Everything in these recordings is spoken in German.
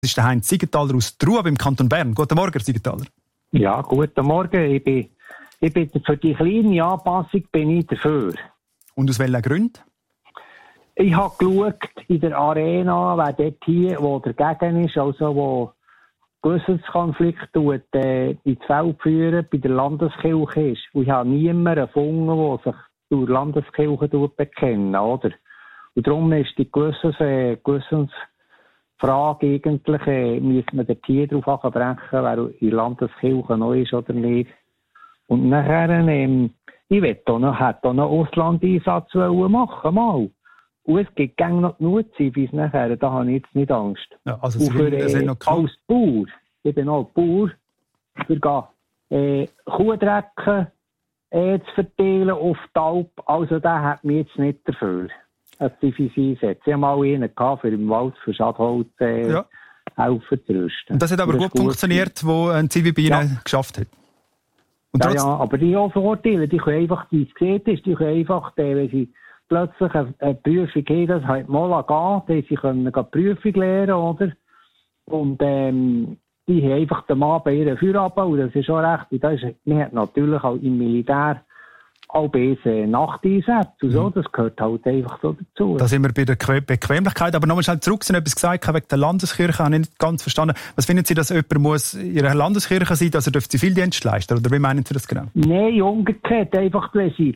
Das ist der Heinz Siegenthaler aus Trub im Kanton Bern. Guten Morgen, Herr Siegenthaler. Ja, guten Morgen. Ich bin für die kleine Anpassung bin ich dafür. Und aus welchen Gründen? Ich habe geschaut in der Arena, wer dort hier, wo dagegen ist, also wo Gewissenskonflikt ins Feld führen, bei der Landeskirche ist. Und ich habe niemanden gefunden, der sich durch die Landeskirche bekennt, oder? Und darum ist die Gewissensfrage eigentlich, müsste man dort hier drauf brechen, wer in der Landeskirche noch ist oder nicht. Und nachher, ich hätte auch noch einen Auslandeinsatz machen mal. Und es gibt noch genug Zivis nachher, da habe ich jetzt nicht Angst. Ja, also als Bauer, ich bin auch Bauer, für Kuhdrecken zu verteilen auf die Alp, also der hat mich jetzt nicht dafür. Ein Zivis einsetzen. Ich habe mal einen gehabt, für im Wald für Schadholz helfen zu rüsten. Und das hat aber gut funktioniert, wo ein Zivi bei Ihnen geschafft hat. Und ja, aber die haben Vorteile, die können einfach, die es gesehen ist, die können einfach, wenn sie plötzlich eine Prüfung haben, das halt mal gehen, sie können eine Prüfung lernen, oder? Und die haben einfach den Mann bei ihren Feierabend, und das ist auch recht. Und das ist, man hat natürlich auch im Militär auch besser Nachteinsätze und so, das gehört halt einfach so dazu. Da sind wir bei der Bequemlichkeit, aber nochmal schnell zurück, Sie haben etwas gesagt wegen der Landeskirche, habe ich nicht ganz verstanden. Was finden Sie, dass jemand muss in Ihrer Landeskirche sein, dass er Zivildienst leisten darf? Oder wie meinen Sie das genau? Nein, umgekehrt, einfach wenn sie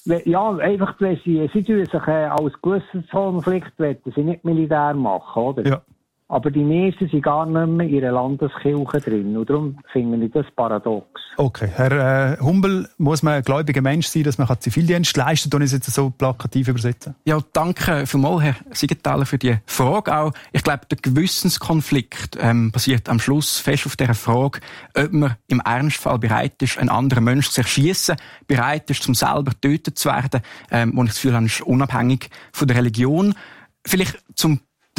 tun sich als Gewissenskonflikt sie nicht Militär machen, oder? Ja. Aber die meisten sind gar nicht mehr in ihrer Landeskirche drin. Und darum finde ich das paradox. Okay. Herr Humbel, muss man ein gläubiger Mensch sein, dass man Zivildienst leisten kann? Und ich es jetzt so plakativ übersetzen? Ja, danke vielmals, Herr Siegenthaler, für die Frage auch. Ich glaube, der Gewissenskonflikt basiert am Schluss fest auf der Frage, ob man im Ernstfall bereit ist, einen anderen Menschen zu erschiessen, bereit ist, um selber getötet zu werden, wo ich das Gefühl habe, ist unabhängig von der Religion. Vielleicht zum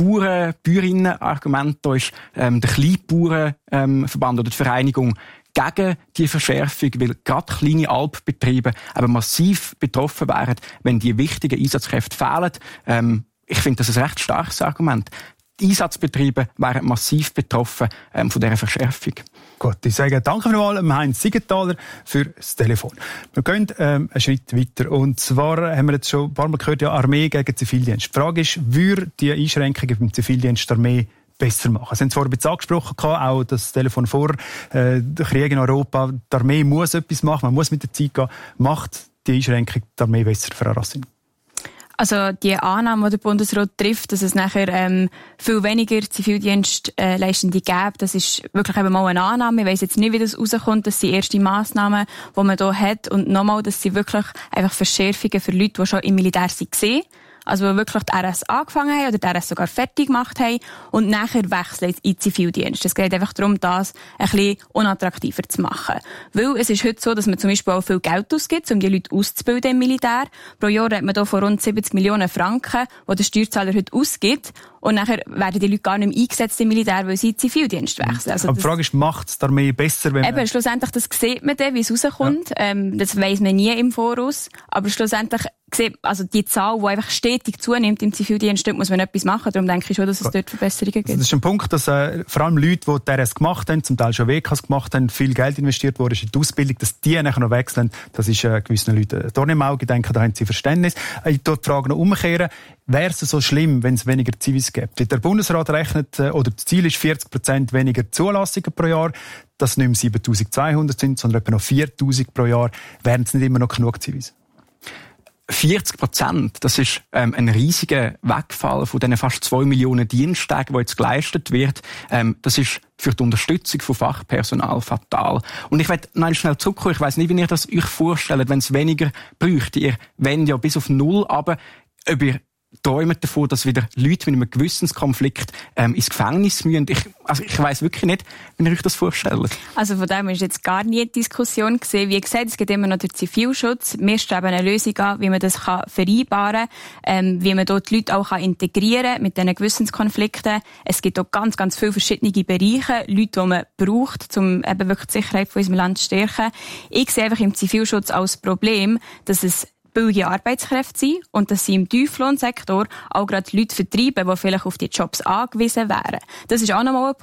Bäuerinnen-Argument, da ist der Kleinbauernverband oder die Vereinigung gegen die Verschärfung, weil gerade kleine Alpbetriebe aber massiv betroffen wären, wenn die wichtigen Einsatzkräfte fehlen. Ich finde das ein recht starkes Argument. Die Einsatzbetriebe wären massiv betroffen von dieser Verschärfung. Gut, ich sage danke nochmal Heinz Siegenthaler für das Telefon. Wir gehen einen Schritt weiter. Und zwar haben wir jetzt schon ein paar Mal gehört, ja, Armee gegen Zivildienst. Die Frage ist, würde die Einschränkungen beim Zivildienst der Armee besser machen? Sie haben es vorhin angesprochen, auch das Telefon vor, der Krieg in Europa. Die Armee muss etwas machen, man muss mit der Zeit gehen. Macht die Einschränkung die Armee besser, Frau Racine? Also die Annahme, die der Bundesrat trifft, dass es nachher viel weniger Zivildienstleistende gäbe, das ist wirklich eben mal eine Annahme. Ich weiss jetzt nicht, wie das rauskommt. Das sind erste Massnahmen, die man hier hat. Und nochmal, das sind wirklich einfach Verschärfungen für Leute, die schon im Militär waren. Also die wirklich die RS angefangen haben oder die RS sogar fertig gemacht haben und nachher wechseln in den Zivildienst. Es geht einfach darum, das ein bisschen unattraktiver zu machen. Weil es ist heute so, dass man zum Beispiel auch viel Geld ausgibt, um die Leute auszubilden im Militär. Pro Jahr hat man hier von rund 70 Millionen Franken, die der Steuerzahler heute ausgibt. Und nachher werden die Leute gar nicht mehr eingesetzt im Militär, weil sie in den Zivildienst wechseln. Also aber die Frage ist, macht es die Armee besser, wenn man... Eben, schlussendlich, das sieht man dann, wie es rauskommt. Ja. Das weiss man nie im Voraus. Aber schlussendlich also die Zahl, die einfach stetig zunimmt im Zivildienst, muss man etwas machen. Darum denke ich schon, dass es dort Verbesserungen gibt. Also das ist ein Punkt, dass vor allem Leute, die RS gemacht haben, zum Teil schon WKs gemacht haben, viel Geld investiert wurde in die Ausbildung, dass die nachher noch wechseln, das ist gewissen Leuten ein Dorn im Auge. Ich denke, da haben sie Verständnis. Ich tue die Frage noch umkehren. Wäre es so schlimm, wenn es weniger Zivis gibt? Der Bundesrat rechnet, oder das Ziel ist 40% weniger Zulassungen pro Jahr, dass nicht mehr 7'200 sind, sondern etwa noch 4'000 pro Jahr. Wären es nicht immer noch genug Zivis? 40%, das ist ein riesiger Wegfall von diesen fast 2 Millionen Diensttagen, die jetzt geleistet wird. Das ist für die Unterstützung von Fachpersonal fatal. Und ich möchte noch schnell zurückkommen. Ich weiss nicht, wie ihr das euch vorstellt, wenn es weniger bräuchte. Ihr wollt ja bis auf 0, aber ob ihr träumen davon, dass wieder Leute mit einem Gewissenskonflikt ins Gefängnis müssen. Ich weiss wirklich nicht, wie ihr euch das vorstellt. Also von dem ist jetzt gar nie die Diskussion gesehen. Wie gesagt, es gibt immer noch den Zivilschutz. Wir streben eine Lösung an, wie man das vereinbaren kann, wie man dort die Leute auch integrieren kann mit diesen Gewissenskonflikten. Es gibt auch ganz, ganz viele verschiedene Bereiche, Leute, die man braucht, um eben wirklich die Sicherheit von unserem Land zu stärken. Ich sehe einfach im Zivilschutz als Problem, dass es billige Arbeitskräfte sind und dass sie im Tieflohnsektor auch gerade Leute vertreiben, die vielleicht auf die Jobs angewiesen wären. Das ist auch nochmal ein